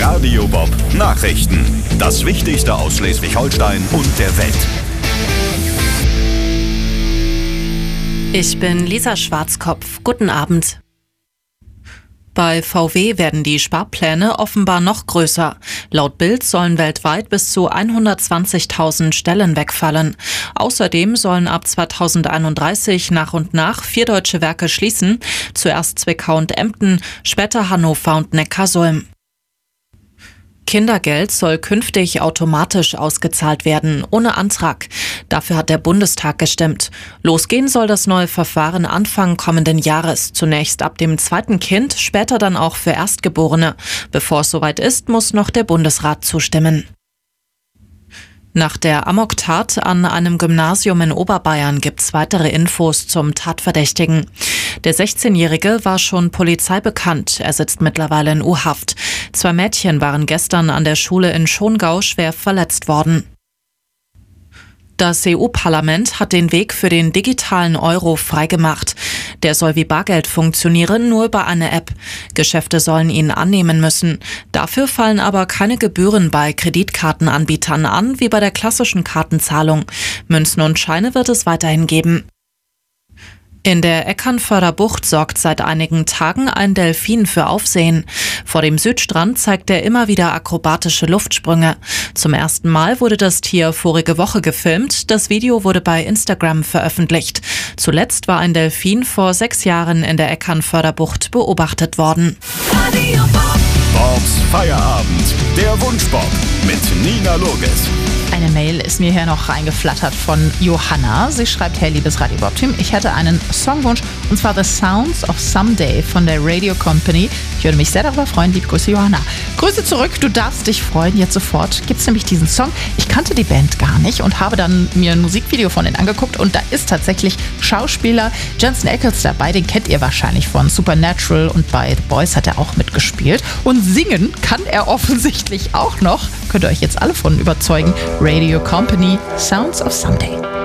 Radio Bob Nachrichten. Das Wichtigste aus Schleswig-Holstein und der Welt. Ich bin Lisa Schwarzkopf. Guten Abend. Bei VW werden die Sparpläne offenbar noch größer. Laut Bild sollen weltweit bis zu 120.000 Stellen wegfallen. Außerdem sollen ab 2031 nach und nach 4 deutsche Werke schließen. Zuerst Zwickau und Emden, später Hannover und Neckarsulm. Kindergeld soll künftig automatisch ausgezahlt werden, ohne Antrag. Dafür hat der Bundestag gestimmt. Losgehen soll das neue Verfahren Anfang kommenden Jahres. Zunächst ab dem 2. Kind, später dann auch für Erstgeborene. Bevor es soweit ist, muss noch der Bundesrat zustimmen. Nach der Amoktat an einem Gymnasium in Oberbayern gibt's weitere Infos zum Tatverdächtigen. Der 16-Jährige war schon Polizei bekannt. Er sitzt mittlerweile in U-Haft. 2 Mädchen waren gestern an der Schule in Schongau schwer verletzt worden. Das EU-Parlament hat den Weg für den digitalen Euro freigemacht. Der soll wie Bargeld funktionieren, nur über eine App. Geschäfte sollen ihn annehmen müssen. Dafür fallen aber keine Gebühren bei Kreditkartenanbietern an, wie bei der klassischen Kartenzahlung. Münzen und Scheine wird es weiterhin geben. In der Eckernförder Bucht sorgt seit einigen Tagen ein Delfin für Aufsehen. Vor dem Südstrand zeigt er immer wieder akrobatische Luftsprünge. Zum ersten Mal wurde das Tier vorige Woche gefilmt. Das Video wurde bei Instagram veröffentlicht. Zuletzt war ein Delfin vor 6 Jahren in der Eckernförder Bucht beobachtet worden. Bobs Feierabend. Der Wunschbob mit Nina Loges. Eine Mail ist mir hier noch reingeflattert von Johanna. Sie schreibt: Hey, liebes Radio Bob-Team, ich hätte einen Songwunsch, und zwar The Sounds of Someday von der Radio Company. Ich würde mich sehr darüber freuen. Liebe Grüße, Johanna. Grüße zurück, du darfst dich freuen. Jetzt sofort gibt's nämlich diesen Song. Ich kannte die Band gar nicht und habe dann mir ein Musikvideo von denen angeguckt, und da ist tatsächlich Schauspieler Jensen Ackles dabei. Den kennt ihr wahrscheinlich von Supernatural, und bei The Boys hat er auch mitgespielt. Und singen kann er offensichtlich auch noch. Könnt ihr euch jetzt alle von überzeugen. Radio Company, Sounds of Someday.